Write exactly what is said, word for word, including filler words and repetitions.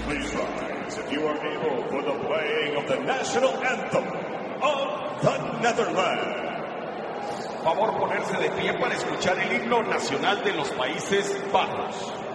Please rise if you are able for the playing of the national anthem of the Netherlands. Favor ponerse de pie para escuchar el himno nacional de los Países Bajos.